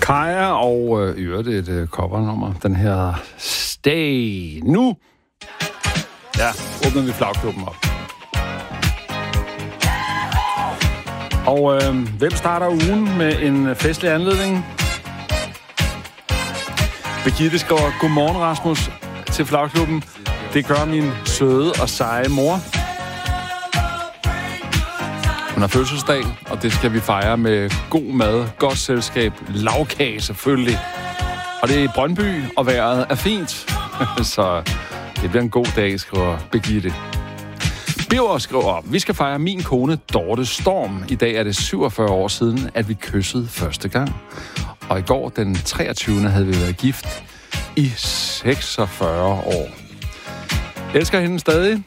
Kaja og i øvrigt et covernummer. Den her Stay. Nu åbner vi flagklubben op. Og hvem starter ugen med en festlig anledning? Birgitte skriver, godmorgen Rasmus til flagklubben. Det gør min søde og seje mor. Hun har fødselsdag, og det skal vi fejre med god mad, godt selskab, lagkage selvfølgelig. Og det er i Brøndby, og vejret er fint. Så det bliver en god dag, skriver Birgitte. Birger skriver, vi skal fejre min kone Dorte Storm. I dag er det 47 år siden, at vi kyssede første gang. Og i går, den 23. havde vi været gift i 46 år. Elsker hende stadig.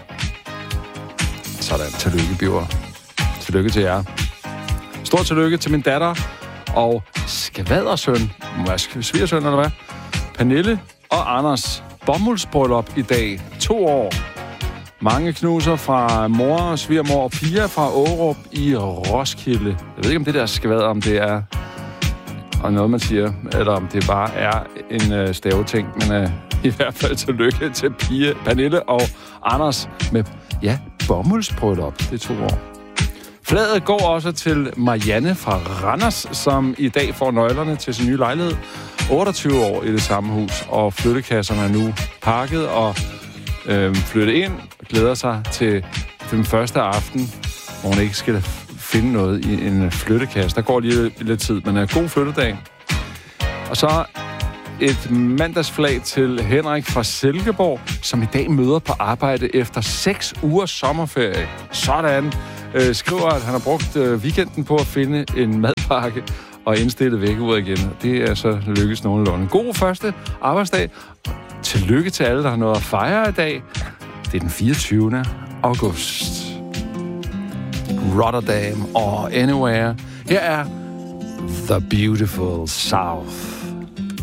Sådan, tillykke, Birger. Tillykke til jer. Stort tillykke til min datter og skvadersøn, svigersøn eller hvad? Pernille og Anders. Bomuldsbryllup i dag. 2 år. Mange knuser fra mor, svigermor og Pia fra Aarup i Roskilde. Jeg ved ikke, om det der skvad, om det er og noget, man siger, eller om det bare er en staveting, men i hvert fald tillykke til Pia, Pernille og Anders med, bomuldsbryllup. Det er 2 år. Fladet går også til Marianne fra Randers, som i dag får nøglerne til sin nye lejlighed. 28 år i det samme hus, og flyttekasserne er nu pakket og flyttet ind og glæder sig til den første aften, hvor hun ikke skal finde noget i en flyttekasse. Der går lige lidt tid, men god flyttedag. Og så et mandagsflag til Henrik fra Silkeborg, som i dag møder på arbejde efter 6 ugers sommerferie. Sådan. Skriver, at han har brugt weekenden på at finde en madpakke og indstille vækkeuret igen. Det er så lykkes nogenlunde. God første arbejdsdag. Tillykke til alle, der har noget at fejre i dag. Det er den 24. august. Rotterdam og Anywhere. Her er The Beautiful South.